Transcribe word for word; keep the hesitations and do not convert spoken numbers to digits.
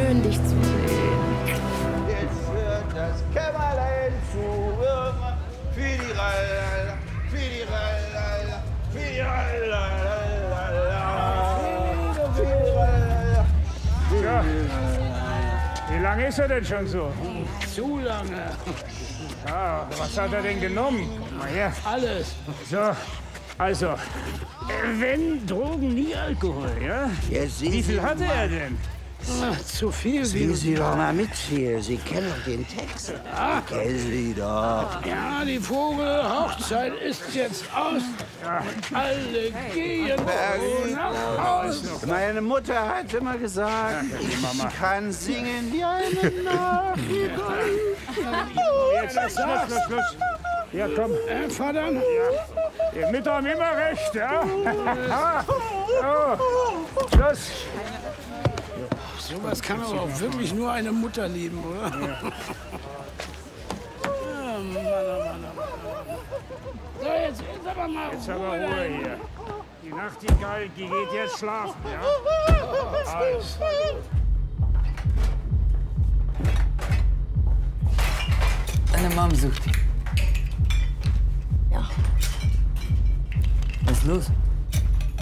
schön, dich zu sehen. Jetzt wird das Kämmerlein zu für die Ralla, für die Ralla, für die Ralla, für die Ralla. Ja. Wie lange ist er denn schon so? Zu lange. Ja, was hat er denn genommen? Mal her. Alles. So, also, äh, wenn Drogen, nie Alkohol, ja? Jetzt Wie viel hatte er denn? Ach, zu viel. Sehen Sie doch mal mit hier. Sie kennen doch den Text. Ja. Kennen Sie doch. Ja, die Vogelhochzeit ist jetzt aus. Ja. Alle gehen nach Hause. Meine Mutter hat immer gesagt, ich kann singen wie eine Nachtigall. Jetzt, Schluss, Schluss, Schluss. Ja, komm. Äh, Vater? Ja. Die Mütter haben immer recht, ja? So, Schluss. Sowas kann aber auch wirklich nur eine Mutter lieben, oder? Ja. Ja, Mann, Mann, Mann, Mann. So, jetzt ist aber mal Jetzt aber Ruhe. Ruhe hier. Die Nachtigall, die geht jetzt schlafen, ja? Alles. Deine Mom sucht dich. Ja. Was ist los?